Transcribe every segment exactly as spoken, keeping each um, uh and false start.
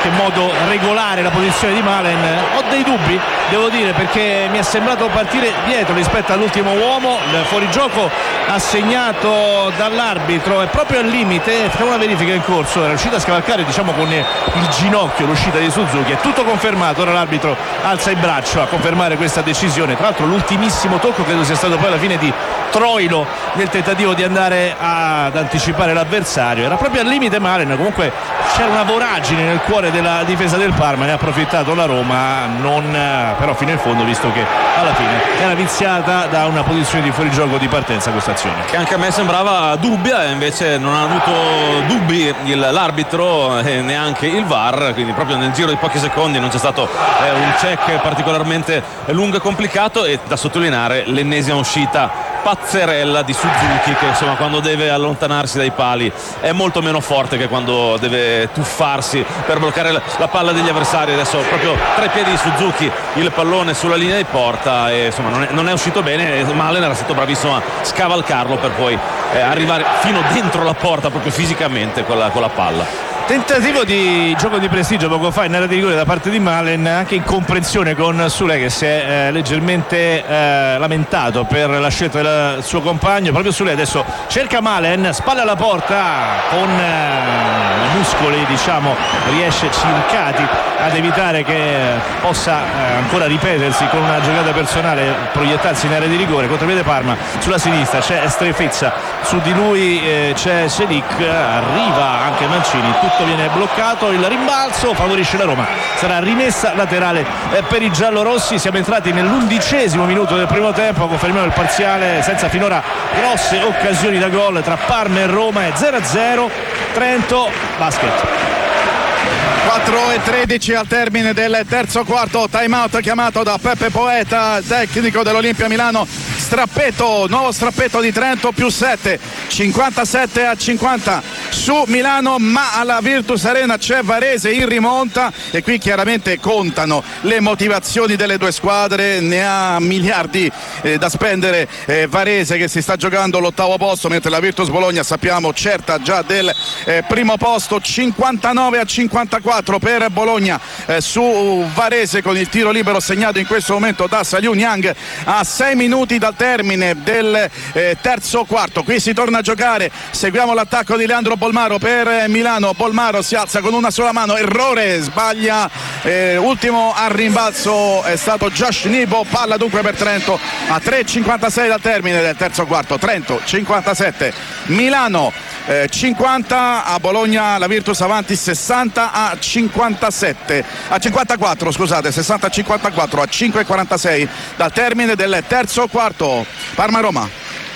qualche modo regolare la posizione di Malen. Ho dei dubbi, devo dire, perché mi è sembrato partire dietro rispetto all'ultimo uomo. Il fuorigioco assegnato dall'arbitro è proprio al limite. Facciamo una verifica in corso, era riuscito a scavalcare, diciamo, con il ginocchio l'uscita di Suzuki. È tutto confermato, ora l'arbitro alza il braccio a confermare questa decisione. Tra l'altro l'ultimissimo tocco credo sia stato poi alla fine di Troilo nel tentativo di andare ad anticipare l'avversario. Era proprio al limite Malen, comunque c'era una voragine nel cuore della difesa del Parma, ne ha approfittato la Roma, non però fino in fondo, visto che alla fine era viziata da una posizione di fuorigioco di partenza questa azione, che anche a me sembrava dubbia, e invece non ha avuto dubbi il, l'arbitro e neanche il V A R, quindi proprio nel giro di pochi secondi non c'è stato eh, un check particolarmente lungo e complicato. E da sottolineare l'ennesima uscita pazzerella di Suzuki, che insomma quando deve allontanarsi dai pali è molto meno forte che quando deve tuffarsi per bloccare la palla degli avversari. Adesso proprio tra i piedi di Suzuki il pallone sulla linea di porta e insomma non è, non è uscito bene. Malen era stato bravissimo a scavalcarlo per poi eh, arrivare fino dentro la porta proprio fisicamente con la, con la palla. Tentativo di gioco di prestigio poco fa in area di rigore da parte di Malen, anche in comprensione con Sule, che si è eh, leggermente eh, lamentato per la scelta del suo compagno. Proprio Sule adesso cerca Malen, spalla alla porta, con eh, muscoli, diciamo, riesce circati ad evitare che possa eh, ancora ripetersi con una giocata personale, proiettarsi in area di rigore. Contropiede Parma sulla sinistra, c'è Strefezza, su di lui eh, c'è Selic, arriva anche Mancini, tutto viene bloccato, il rimbalzo favorisce la Roma, sarà rimessa laterale eh, per i giallorossi. Siamo entrati nell'undicesimo minuto del primo tempo, confermiamo il parziale senza finora grosse occasioni da gol tra Parma e Roma, è zero a zero. Trento Basket. quattro e tredici al termine del terzo quarto, time out chiamato da Peppe Poeta, tecnico dell'Olimpia Milano. Strappetto, nuovo strappetto di Trento, più sette, cinquantasette a cinquanta su Milano, ma alla Virtus Arena c'è Varese in rimonta e qui chiaramente contano le motivazioni delle due squadre. Ne ha miliardi eh, da spendere eh, Varese, che si sta giocando l'ottavo posto, mentre la Virtus Bologna, sappiamo, certa già del eh, primo posto. Cinquantanove a cinquantaquattro per Bologna eh, su Varese, con il tiro libero segnato in questo momento da Saliu Niang a sei minuti dal termine del eh, terzo quarto. Qui si torna a giocare, seguiamo l'attacco di Leandro Bolmaro per Milano. Bolmaro si alza con una sola mano, errore, sbaglia, eh, ultimo al rimbalzo è stato Josh Nibo, palla dunque per Trento a tre e cinquantasei dal termine del terzo quarto. Trento cinquantasette, Milano eh, cinquanta, a Bologna la Virtus avanti sessanta a cinquantasette a cinquantaquattro, scusate, sessanta a cinquantaquattro, a cinque e quarantasei dal termine del terzo quarto. Parma-Roma.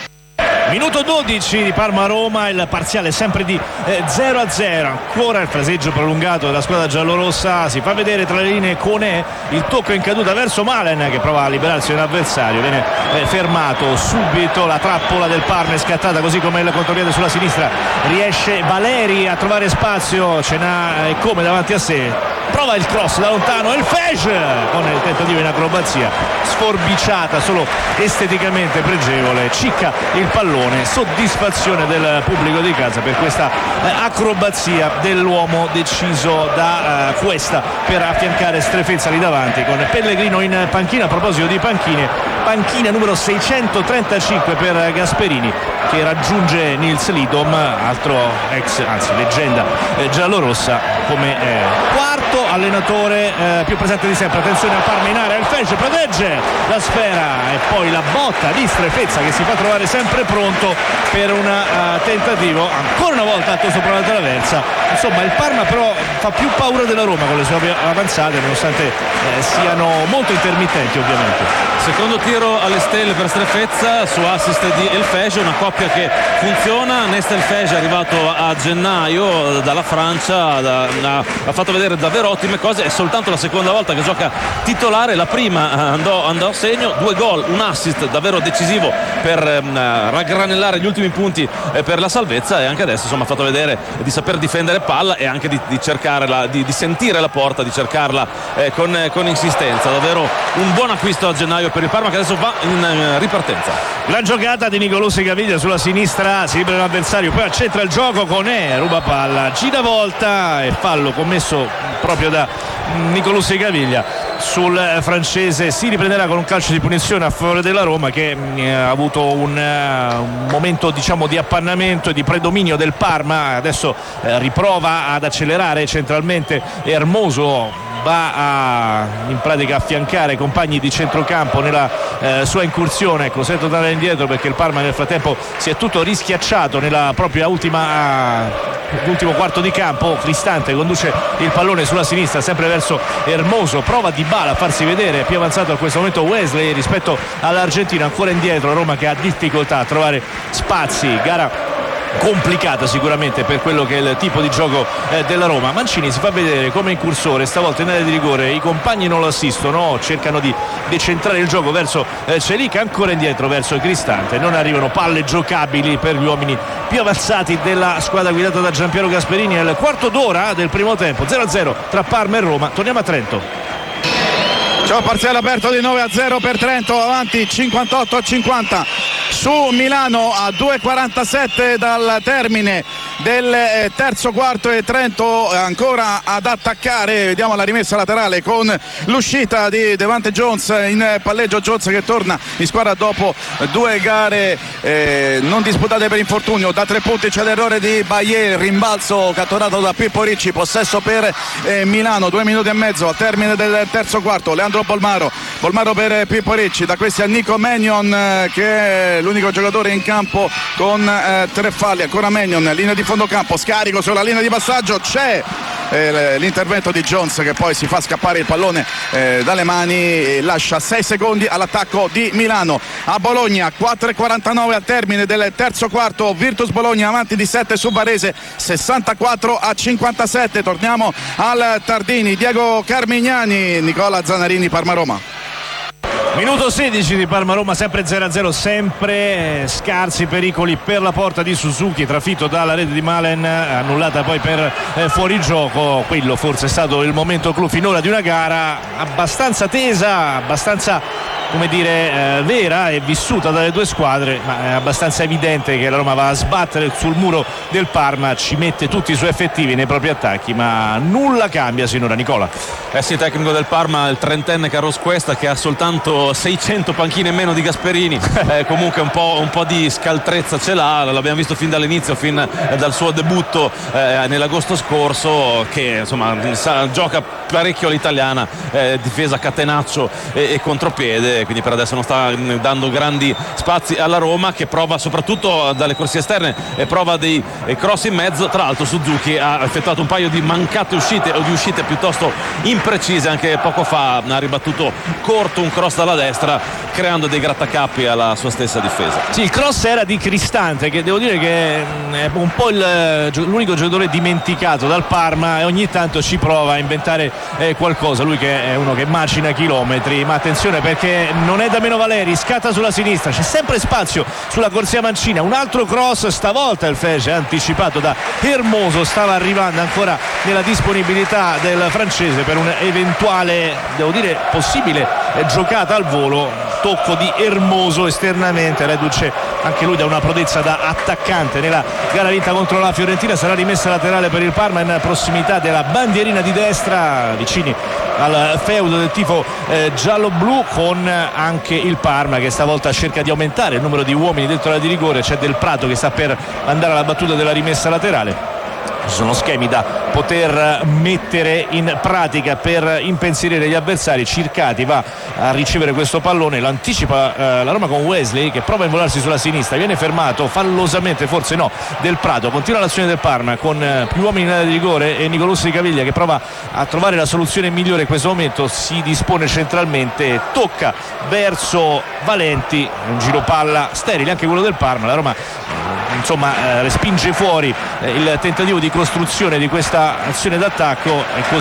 Minuto dodici di Parma-Roma, il parziale sempre di eh, zero a zero, ancora il fraseggio prolungato della squadra giallorossa. Si fa vedere tra le linee Conè, il tocco in caduta verso Malen, che prova a liberarsi dall'avversario, viene eh, fermato subito. La trappola del Parma è scattata, così come il contropiede sulla sinistra, riesce Valeri a trovare spazio, ce n'ha e come davanti a sé, prova il cross da lontano, il Fege con il tentativo in acrobazia, sforbiciata solo esteticamente pregevole, cicca il pallone. Soddisfazione del pubblico di casa per questa eh, acrobazia dell'uomo deciso da eh, Cuesta per affiancare Strefezza lì davanti, con Pellegrino in panchina. A proposito di panchine, panchina numero seicentotrentacinque per Gasperini, che raggiunge Nils Lidom, altro ex, anzi leggenda eh, giallorossa, come eh, quarto allenatore eh, più presente di sempre. Attenzione a Parma in area, il Fece protegge la sfera e poi la botta di Strefezza, che si fa trovare sempre pronto per un uh, tentativo ancora una volta alto sopra la traversa. Insomma, il Parma però fa più paura della Roma con le sue avanzate, nonostante eh, siano molto intermittenti ovviamente. Secondo tiro alle stelle per Strefezza su assist di El Fege, una coppia che funziona. Nesta El Fege è arrivato a gennaio dalla Francia, da, da, ha fatto vedere davvero ottime cose, è soltanto la seconda volta che gioca titolare. La prima andò, andò a segno, due gol, un assist davvero decisivo per eh, raggranellare gli ultimi punti eh, per la salvezza, e anche adesso insomma ha fatto vedere di saper difendere palla e anche di, di cercare la, di, di sentire la porta, di cercarla eh, con, eh, con insistenza. Davvero un buon acquisto a gennaio per il Parma, che adesso va in uh, ripartenza. La giocata di Nicolosi Caviglia sulla sinistra, si libera l'avversario, poi accentra il gioco, Conè ruba palla, gira volta e fallo commesso proprio da Nicolussi Caviglia sul francese. Si riprenderà con un calcio di punizione a favore della Roma, che ha avuto un, un momento diciamo di appannamento e di predominio del Parma. Adesso eh, riprova ad accelerare centralmente Hermoso, va a in pratica affiancare i compagni di centrocampo nella eh, sua incursione, costretto ad andare indietro perché il Parma nel frattempo si è tutto rischiacciato nella propria ultima l'ultimo quarto di campo. Cristante conduce il pallone sulla sinistra sempre verso Hermoso, prova Dybala a farsi vedere, più avanzato a questo momento Wesley rispetto all'Argentina, ancora indietro Roma che ha difficoltà a trovare spazi. Gara complicata sicuramente per quello che è il tipo di gioco eh, della Roma. Mancini si fa vedere come incursore stavolta in area di rigore, i compagni non lo assistono, cercano di decentrare il gioco verso eh, Celic, ancora indietro verso Cristante, non arrivano palle giocabili per gli uomini più avanzati della squadra guidata da Giampiero Gasperini. Al quarto d'ora del primo tempo, zero a zero tra Parma e Roma. Torniamo a Trento. C'è un parziale aperto di nove a zero per Trento, avanti cinquantotto a cinquanta su Milano a due e quarantasette dal termine del eh, terzo quarto, e Trento ancora ad attaccare. Vediamo la rimessa laterale con l'uscita di Devante Jones in palleggio. Jones che torna in squadra dopo due gare eh, non disputate per infortunio. Da tre punti c'è l'errore di Bayer, rimbalzo catturato da Pippo Ricci, possesso per eh, Milano, due minuti e mezzo al termine del terzo quarto. Leandro Bolmaro, Bolmaro per Pippo Ricci, da questi a Nico Mannion eh, che è l'unico giocatore in campo con eh, tre falli. Ancora Mannion, linea di fondo campo, scarico sulla linea di passaggio, c'è eh, l'intervento di Jones che poi si fa scappare il pallone eh, dalle mani e lascia sei secondi all'attacco di Milano. A Bologna, quattro e quarantanove al termine del terzo quarto, Virtus Bologna avanti di sette su Varese, sessantaquattro a cinquantasette. Torniamo al Tardini, Diego Carmignani, Nicola Zanarini, Parma Roma. Minuto sedici di Parma-Roma, sempre zero a zero, sempre scarsi pericoli per la porta di Suzuki, trafitto dalla rete di Malen, annullata poi per eh, fuorigioco. Quello forse è stato il momento clou finora di una gara abbastanza tesa, abbastanza come dire eh, vera e vissuta dalle due squadre, ma è abbastanza evidente che la Roma va a sbattere sul muro del Parma, ci mette tutti i suoi effettivi nei propri attacchi, ma nulla cambia sinora. Nicola. Eh sì, tecnico del Parma, il trentenne Carlos Cuesta, che ha soltanto seicento panchine in meno di Gasperini, eh, comunque un po', un po' di scaltrezza ce l'ha, l'abbiamo visto fin dall'inizio, fin eh, dal suo debutto eh, nell'agosto scorso, che insomma sa, gioca parecchio all'italiana, eh, difesa catenaccio e, e contropiede, quindi per adesso non sta dando grandi spazi alla Roma, che prova soprattutto dalle corsie esterne e prova dei cross in mezzo. Tra l'altro Suzuki ha effettuato un paio di mancate uscite o di uscite piuttosto imprecise, anche poco fa ha ribattuto corto un cross dalla destra, creando dei grattacappi alla sua stessa difesa. Sì, il cross era di Cristante, che devo dire che è un po' il, l'unico giocatore dimenticato dal Parma, e ogni tanto ci prova a inventare eh, qualcosa, lui che è uno che macina chilometri. Ma attenzione, perché non è da meno Valeri, scatta sulla sinistra, c'è sempre spazio sulla corsia mancina, un altro cross, stavolta il fece anticipato da Hermoso, stava arrivando ancora nella disponibilità del francese per un'eventuale, devo dire possibile eh, giocata al volo. Tocco di Hermoso esternamente, reduce anche lui da una prodezza da attaccante nella gara vinta contro la Fiorentina. Sarà rimessa laterale per il Parma in prossimità della bandierina di destra, vicini al feudo del tifo eh, giallo-blu, con anche il Parma che stavolta cerca di aumentare il numero di uomini dentro la di rigore. C'è Del Prato che sta per andare alla battuta della rimessa laterale. Ci sono schemi da poter mettere in pratica per impensierire gli avversari. Circati va a ricevere questo pallone, l'anticipa eh, la Roma con Wesley che prova a involarsi sulla sinistra, viene fermato fallosamente, forse no, Del Prato. Continua l'azione del Parma con eh, più uomini in area di rigore e Nicolussi Caviglia che prova a trovare la soluzione migliore in questo momento. Si dispone centralmente, tocca verso Valenti, un giro palla sterile anche quello del Parma. La Roma insomma eh, respinge fuori eh, il tentativo di costruzione di questa azione d'attacco, e così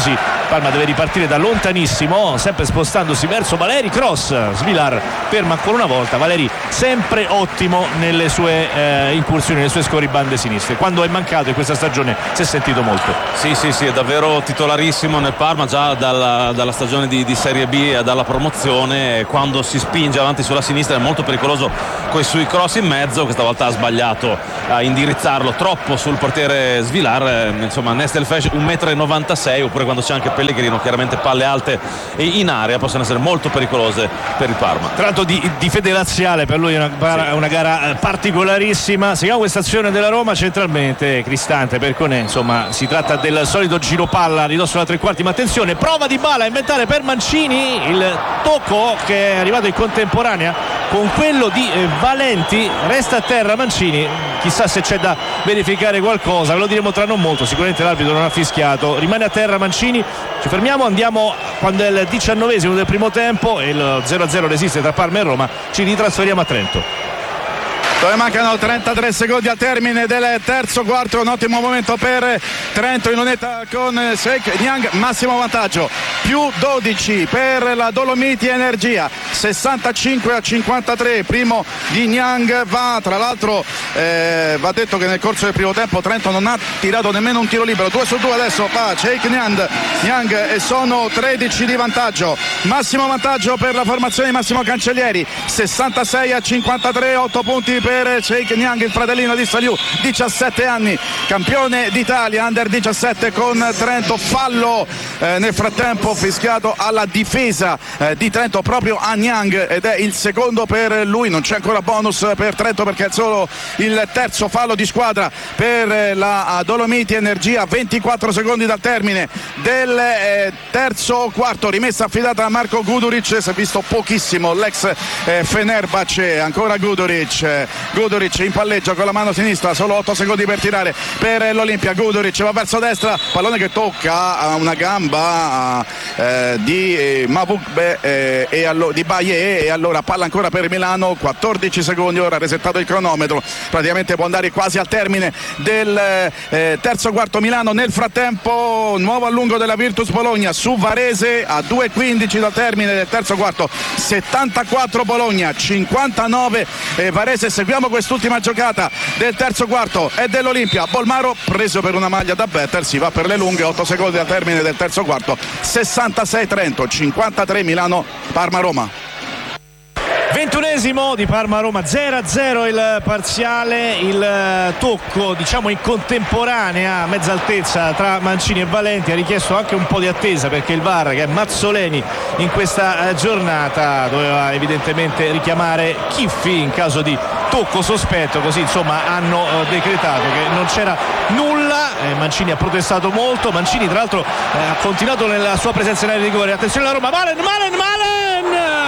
Parma deve ripartire da lontanissimo, sempre spostandosi verso Valeri, cross, Svilar ferma ancora una volta. Valeri sempre ottimo nelle sue eh, incursioni, nelle sue scorribande sinistre. Quando è mancato in questa stagione si è sentito molto. Sì, sì, sì, è davvero titolarissimo nel Parma già dalla, dalla stagione di, di Serie B e dalla promozione. Quando si spinge avanti sulla sinistra è molto pericoloso coi sui cross in mezzo. Questa volta ha sbagliato a indirizzarlo troppo sul portiere Svilar. Eh, insomma, Nestelfesh un metro e novantasei, oppure quando c'è anche Pellegrino, chiaramente palle alte e in area possono essere molto pericolose per il Parma. Tra l'altro di, di fede laziale, per lui è una, sì. una gara particolarissima. Seguiamo questa azione della Roma centralmente, Cristante per Koné, insomma si tratta del solito giro palla a ridosso della tre quarti, ma attenzione, prova Dybala a inventare per Mancini il tocco che è arrivato in contemporanea con quello di eh, Valenti, resta a terra Mancini, chissà se c'è da verificare qualcosa, ve lo diremo tra non molto, sicuramente l'arbitro non ha fischiato, rimane a terra Mancini. Ci fermiamo, andiamo quando è il diciannovesimo del primo tempo e il zero a zero resiste tra Parma e Roma, ci ritrasferiamo a Trento dove mancano trentatré secondi al termine del terzo quarto. Un ottimo momento per Trento in lunetta con Sheikh Niang, massimo vantaggio più dodici per la Dolomiti Energia, sessantacinque a cinquantatré, primo di Niang. Va tra l'altro eh, va detto che nel corso del primo tempo Trento non ha tirato nemmeno un tiro libero, due su due adesso fa Sheikh Niang, Niang e sono tredici di vantaggio, massimo vantaggio per la formazione di Massimo Cancellieri, sessantasei a cinquantatré, otto punti per Sheikh Niang, il fratellino di Saliù, diciassette anni, campione d'Italia under diciassette con Trento. Fallo eh, nel frattempo fischiato alla difesa eh, di Trento proprio a Niang ed è il secondo per lui, non c'è ancora bonus per Trento perché è solo il terzo fallo di squadra per la Dolomiti Energia. Ventiquattro secondi dal termine del eh, terzo quarto, rimessa affidata a Marco Guduric, si è visto pochissimo l'ex eh, Fenerbahce, ancora Guduric Guduric in palleggio con la mano sinistra, solo otto secondi per tirare per l'Olimpia. Guduric va verso destra, pallone che tocca a una gamba eh, di eh, Mavukbe eh, e allo, di Baye, e allora palla ancora per Milano, quattordici secondi, ora resettato il cronometro, praticamente può andare quasi al termine del eh, terzo quarto. Milano nel frattempo, nuovo allungo della Virtus Bologna su Varese a due e quindici dal termine del terzo quarto, settantaquattro Bologna, cinquantanove eh, Varese. Seguiamo quest'ultima giocata del terzo quarto e dell'Olimpia. Bolmaro preso per una maglia da better, si va per le lunghe, otto secondi al termine del terzo quarto, sessantasei Trento, cinquantatré Milano, Parma Roma. ventunesimo di Parma-Roma, zero a zero il parziale, il tocco diciamo in contemporanea a mezza altezza tra Mancini e Valenti ha richiesto anche un po' di attesa perché il V A R, che è Mazzoleni in questa giornata, doveva evidentemente richiamare Chiffi in caso di tocco sospetto, così insomma hanno decretato che non c'era nulla. eh, Mancini ha protestato molto, Mancini tra l'altro eh, ha continuato nella sua presenza in area di rigore. Attenzione alla Roma, Malen, Malen, Malen!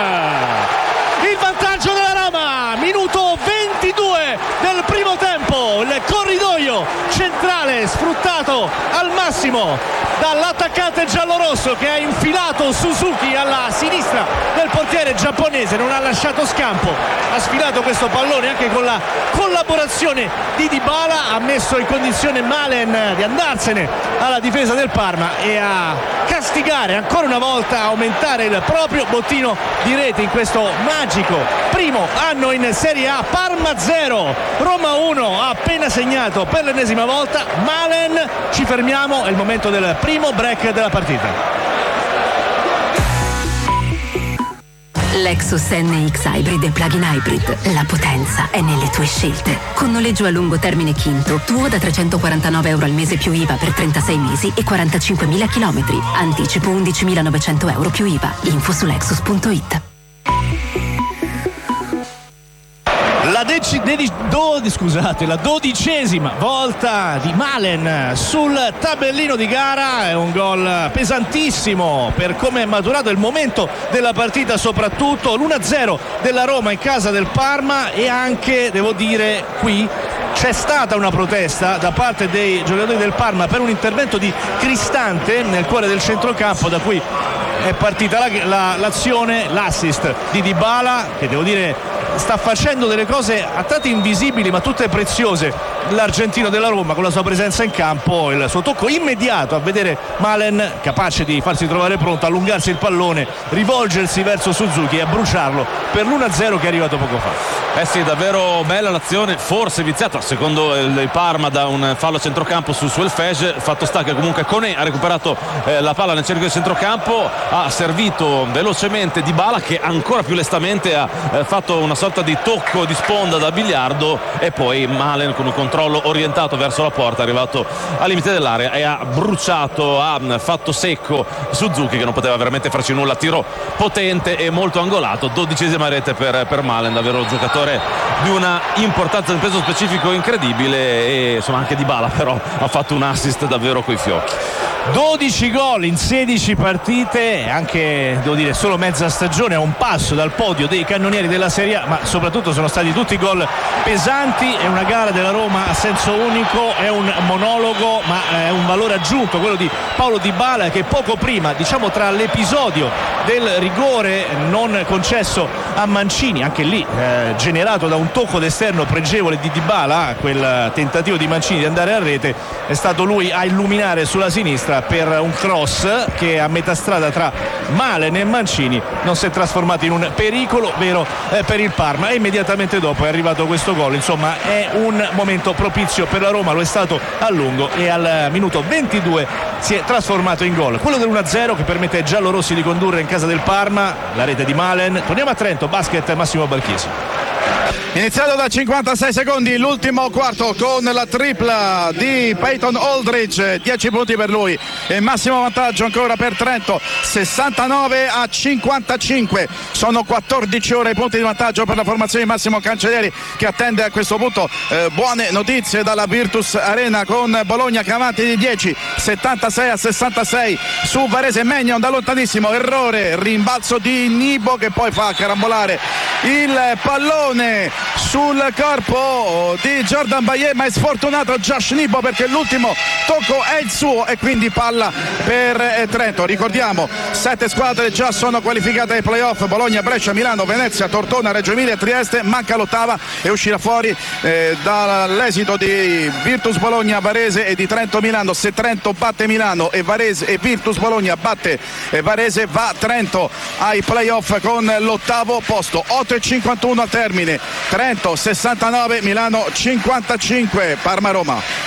Il vantaggio della Roma, minuto ventidue del primo tempo, il corridoio centrale sfruttato al massimo dall'attaccante giallorosso che ha infilato Suzuki alla sinistra del portiere giapponese, non ha lasciato scampo, ha sfilato questo pallone anche con la collaborazione di Dybala, ha messo in condizione Malen di andarsene alla difesa del Parma e a castigare ancora una volta, a aumentare il proprio bottino di rete in questo magico primo anno in Serie A. Parma zero, Roma uno, ha appena segnato per l'ennesima volta Malen. Ci fermiamo, è il momento del primo break della partita. Lexus N X Hybrid e Plug-in Hybrid. La potenza è nelle tue scelte. Con noleggio a lungo termine Quinto, tuo da trecentoquarantanove euro al mese più I V A per trentasei mesi e quarantacinquemila chilometri. Anticipo undicimilanovecento euro più I V A. Info su lexus punto it. La, deci, dedi, do, scusate, la dodicesima volta di Malen sul tabellino di gara, è un gol pesantissimo per come è maturato il momento della partita, soprattutto l'uno a zero della Roma in casa del Parma. E anche, devo dire, qui c'è stata una protesta da parte dei giocatori del Parma per un intervento di Cristante nel cuore del centrocampo, da cui è partita la, la, l'azione, l'assist di Dybala, che devo dire sta facendo delle cose a tratti invisibili ma tutte preziose l'argentino della Roma con la sua presenza in campo, il suo tocco immediato a vedere Malen capace di farsi trovare pronto, allungarsi il pallone, rivolgersi verso Suzuki e a bruciarlo per l'uno a zero che è arrivato poco fa. Eh sì, davvero bella l'azione, forse viziata secondo il, il Parma da un fallo a centrocampo su, su El Fege. Fatto sta che comunque Koné ha recuperato eh, la palla nel cerchio di centrocampo, ha servito velocemente Dybala che ancora più lestamente ha eh, fatto una sorta di tocco di sponda da biliardo, e poi Malen con un controllo orientato verso la porta è arrivato al limite dell'area e ha bruciato, ha fatto secco Suzuki che non poteva veramente farci nulla. Tiro potente e molto angolato, dodicesima rete per, per Malen, davvero giocatore di una importanza del peso specifico incredibile, e insomma anche Dybala però ha fatto un assist davvero coi fiocchi. dodici gol in sedici partite, anche devo dire solo mezza stagione, a un passo dal podio dei cannonieri della Serie A, ma soprattutto sono stati tutti gol pesanti. È una gara della Roma a senso unico, è un monologo, ma è un valore aggiunto quello di Paulo Dybala, che poco prima, diciamo tra l'episodio del rigore non concesso a Mancini, anche lì eh, generato da un tocco d'esterno pregevole di Dybala, quel tentativo di Mancini di andare a rete, è stato lui a illuminare sulla sinistra per un cross che a metà strada tra Malen e Mancini non si è trasformato in un pericolo vero eh, per il Parma, e immediatamente dopo è arrivato questo gol. Insomma è un momento propizio per la Roma, lo è stato a lungo, e al minuto ventidue si è trasformato in gol, quello dell'uno a zero che permette ai giallorossi di condurre in casa del Parma. La rete di Malen. Torniamo a Trento, basket, Massimo Barchesi. Iniziato da cinquantasei secondi l'ultimo quarto con la tripla di Peyton Aldridge, dieci punti per lui e massimo vantaggio ancora per Trento, sessantanove a cinquantacinque. Sono quattordici ore i punti di vantaggio per la formazione di Massimo Cancellieri, che attende a questo punto eh, buone notizie dalla Virtus Arena, con Bologna che avanti di dieci, settantasei a sessantasei su Varese. Maignan da lontanissimo, errore, rimbalzo di Nibo che poi fa carambolare il pallone sul corpo di Jordan Bayer, ma è sfortunato Josh Nibo perché l'ultimo tocco è il suo, e quindi palla per Trento. Ricordiamo, sette squadre già sono qualificate ai playoff: Bologna, Brescia, Milano, Venezia, Tortona, Reggio Emilia e Trieste. Manca l'ottava e uscirà fuori eh, dall'esito di Virtus Bologna Varese e di Trento Milano. Se Trento batte Milano e Varese e Virtus Bologna batte Varese, va Trento ai playoff con l'ottavo posto. otto e cinquantuno al termine, Trento sessantanove, Milano cinquantacinque. Parma-Roma.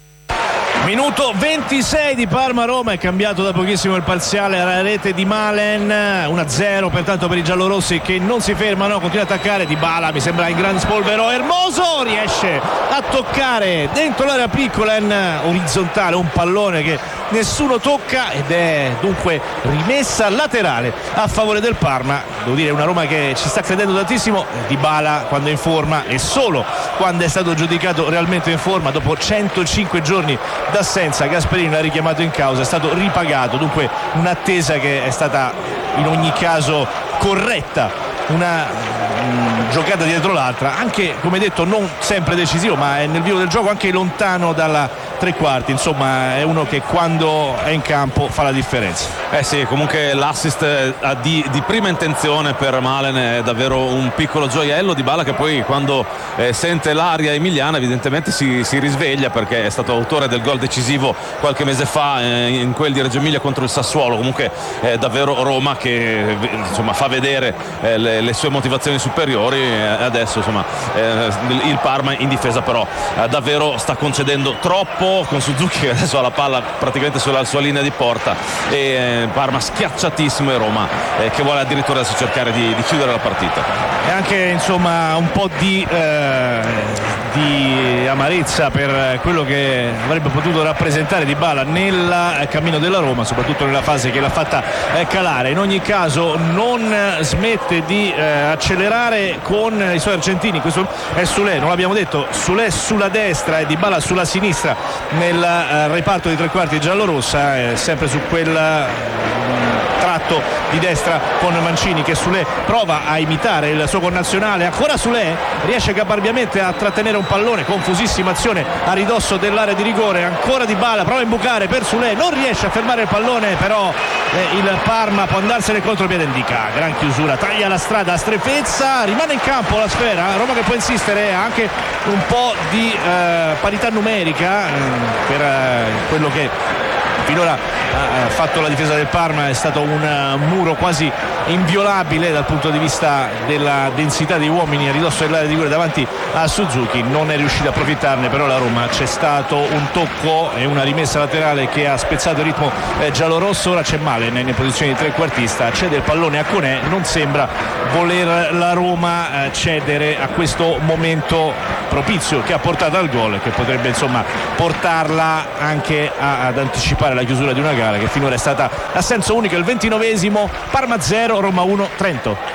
Minuto ventisei di Parma-Roma, è cambiato da pochissimo il parziale alla rete di Malen, uno a zero pertanto per i giallorossi, che non si fermano, continua a attaccare. Dybala mi sembra in gran spolvero, Hermoso riesce a toccare dentro l'area piccola in orizzontale un pallone che nessuno tocca, ed è dunque rimessa laterale a favore del Parma. Devo dire, una Roma che ci sta credendo tantissimo. Dybala quando è in forma, e solo quando è stato giudicato realmente in forma, dopo centocinque giorni d'assenza, Gasperini l'ha richiamato in causa, è stato ripagato. Dunque un'attesa che è stata in ogni caso corretta, una mh, giocata dietro l'altra, anche come detto non sempre decisivo, ma è nel vivo del gioco, anche lontano dalla tre quarti. Insomma è uno che quando è in campo fa la differenza. Eh sì, comunque l'assist eh, di, di prima intenzione per Malen è davvero un piccolo gioiello. Dybala che poi quando eh, sente l'aria emiliana evidentemente si, si risveglia, perché è stato autore del gol decisivo qualche mese fa eh, in quel di Reggio Emilia contro il Sassuolo. Comunque è davvero Roma che insomma fa vedere eh, le, le sue motivazioni superiori. eh, adesso insomma eh, il Parma in difesa però eh, davvero sta concedendo troppo, con Suzuki che adesso ha la palla praticamente sulla sua linea di porta, e eh, Parma schiacciatissimo, e Roma eh, che vuole addirittura adesso cercare di, di chiudere la partita. E anche insomma un po' di, eh, di amarezza per quello che avrebbe potuto rappresentare Dybala nel cammino della Roma, soprattutto nella fase che l'ha fatta eh, calare. In ogni caso non smette di eh, accelerare con i suoi argentini. Questo è Soulé, non l'abbiamo detto, Soulé sulla destra e Dybala sulla sinistra nel eh, reparto di tre quarti giallorossa, eh, sempre su quel eh, distratto di destra con Mancini, che Soulé prova a imitare il suo connazionale. Ancora Soulé riesce caparbiamente a trattenere un pallone, confusissima azione a ridosso dell'area di rigore. Ancora Dybala prova a imbucare per Soulé, non riesce a fermare il pallone, però eh, il Parma può andarsene in contropiede. Indica gran chiusura, taglia la strada a Strefezza, rimane in campo la sfera. Roma che può insistere, anche un po' di eh, parità numerica eh, per eh, quello che finora ha fatto la difesa del Parma. È stato un muro quasi inviolabile dal punto di vista della densità dei uomini a ridosso dell'area di rigore davanti a Suzuki. Non è riuscita a approfittarne però la Roma. C'è stato un tocco e una rimessa laterale che ha spezzato il ritmo eh, giallorosso. Ora c'è Malen in posizione di trequartista, cede il pallone a Koné. Non sembra voler la Roma eh, cedere a questo momento propizio che ha portato al gol, che potrebbe insomma portarla anche a, ad anticipare la chiusura di una gara che finora è stata a senso unico. Il ventinovesimo, Parma zero, Roma uno, Trento.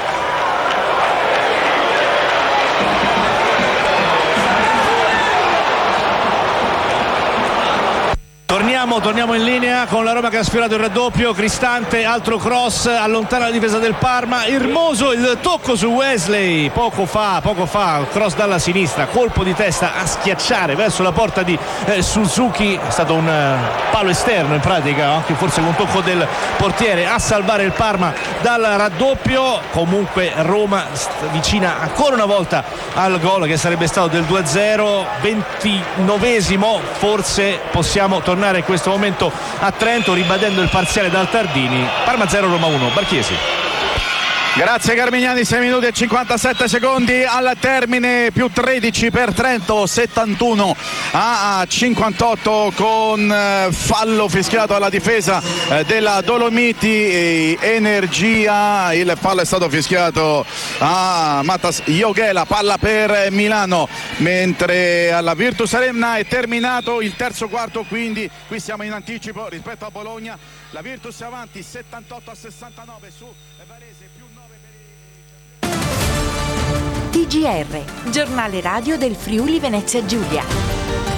Torniamo, torniamo in linea con la Roma che ha sfiorato il raddoppio. Cristante, altro cross, allontana la difesa del Parma. Hermoso il tocco su Wesley poco fa, poco fa cross dalla sinistra, colpo di testa a schiacciare verso la porta di eh, Suzuki. È stato un uh, palo esterno in pratica, anche forse con un tocco del portiere a salvare il Parma dal raddoppio. Comunque Roma vicina ancora una volta al gol che sarebbe stato del due a zero. Ventinovesimo, forse possiamo tornare in questo momento a Trento ribadendo il parziale dal Tardini. Parma zero, Roma uno. Barchiesi. Grazie Carmignani, sei minuti e cinquantasette secondi al termine, più tredici per Trento, settantuno a cinquantotto con fallo fischiato alla difesa della Dolomiti Energia. Il fallo è stato fischiato a Matas Joghela, palla per Milano, mentre alla Virtus Arena è terminato il terzo quarto, quindi qui siamo in anticipo rispetto a Bologna. La Virtus è avanti settantotto a sessantanove su Varese, più nove per il... T G R, giornale radio del Friuli Venezia Giulia.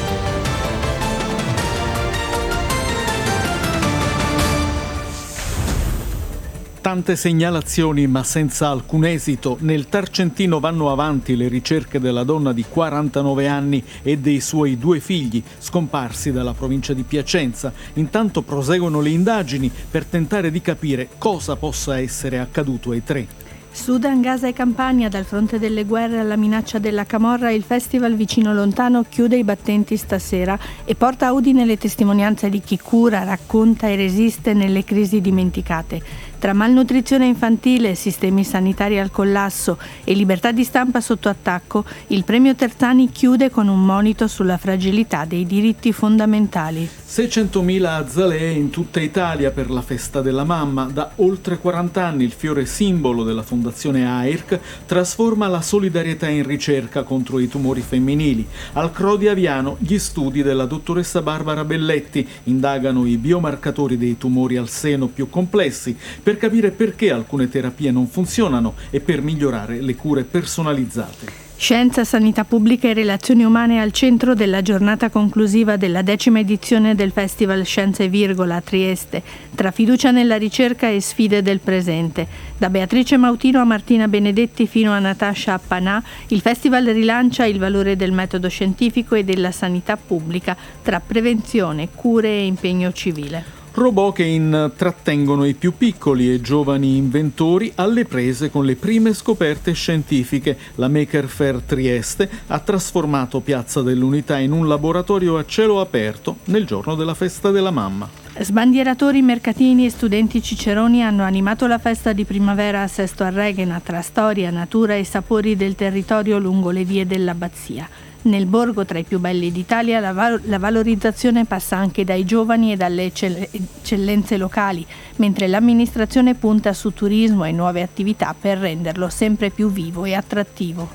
Tante segnalazioni ma senza alcun esito. Nel Tarcentino vanno avanti le ricerche della donna di quarantanove anni e dei suoi due figli scomparsi dalla provincia di Piacenza. Intanto proseguono le indagini per tentare di capire cosa possa essere accaduto ai tre. Sudan, Gaza e Campania, dal fronte delle guerre alla minaccia della camorra, il festival Vicino Lontano chiude i battenti stasera e porta a Udine le testimonianze di chi cura, racconta e resiste nelle crisi dimenticate. Tra malnutrizione infantile, sistemi sanitari al collasso e libertà di stampa sotto attacco, il premio Terzani chiude con un monito sulla fragilità dei diritti fondamentali. seicentomila azalee in tutta Italia per la festa della mamma. Da oltre quaranta anni il fiore simbolo della Fondazione A I R C trasforma la solidarietà in ricerca contro i tumori femminili. Al C R O di Aviano gli studi della dottoressa Barbara Belletti indagano i biomarcatori dei tumori al seno più complessi per capire perché alcune terapie non funzionano e per migliorare le cure personalizzate. Scienza, sanità pubblica e relazioni umane al centro della giornata conclusiva della decima edizione del Festival Scienze Virgola a Trieste, tra fiducia nella ricerca e sfide del presente. Da Beatrice Mautino a Martina Benedetti fino a Natascia Appanà, il festival rilancia il valore del metodo scientifico e della sanità pubblica tra prevenzione, cure e impegno civile. Robot che intrattengono i più piccoli e giovani inventori alle prese con le prime scoperte scientifiche. La Maker Faire Trieste ha trasformato Piazza dell'Unità in un laboratorio a cielo aperto nel giorno della festa della mamma. Sbandieratori, mercatini e studenti ciceroni hanno animato la festa di primavera a Sesto Arreghena tra storia, natura e sapori del territorio lungo le vie dell'abbazia. Nel borgo, tra i più belli d'Italia, la, val- la valorizzazione passa anche dai giovani e dalle eccell- eccellenze locali, mentre l'amministrazione punta su turismo e nuove attività per renderlo sempre più vivo e attrattivo.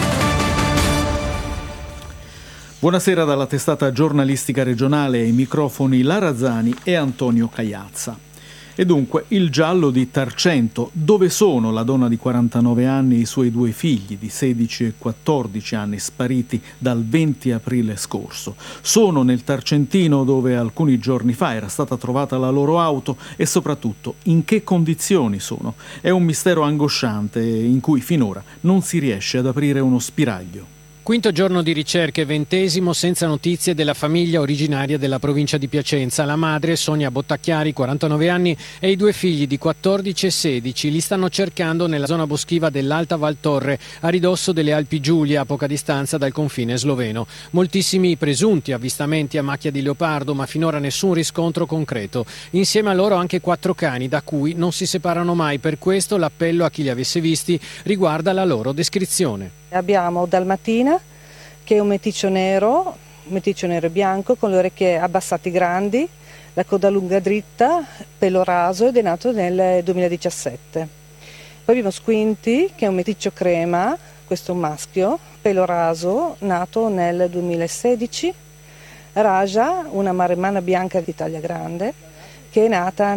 Buonasera dalla testata giornalistica regionale, ai microfoni Lara Zani e Antonio Cagliazza. E dunque il giallo di Tarcento. Dove sono la donna di quarantanove anni e i suoi due figli di sedici e quattordici anni spariti dal venti aprile scorso? Sono nel Tarcentino dove alcuni giorni fa era stata trovata la loro auto e soprattutto in che condizioni sono? È un mistero angosciante in cui finora non si riesce ad aprire uno spiraglio. Quinto giorno di ricerche, ventesimo senza notizie della famiglia originaria della provincia di Piacenza. La madre, Sonia Bottacchiari, quarantanove anni, e i due figli di quattordici e sedici li stanno cercando nella zona boschiva dell'Alta Val Torre, a ridosso delle Alpi Giulie, a poca distanza dal confine sloveno. Moltissimi presunti avvistamenti a macchia di leopardo, ma finora nessun riscontro concreto. Insieme a loro anche quattro cani, da cui non si separano mai. Per questo l'appello a chi li avesse visti riguarda la loro descrizione. Abbiamo Dalmatina, che è un meticcio nero, un meticcio nero e bianco, con le orecchie abbassate grandi, la coda lunga dritta, pelo raso, ed è nato nel duemiladiciassette. Poi abbiamo Squinty, che è un meticcio crema, questo è un maschio, pelo raso, nato nel duemilasedici. Raja, una maremmana bianca di taglia grande, che è nata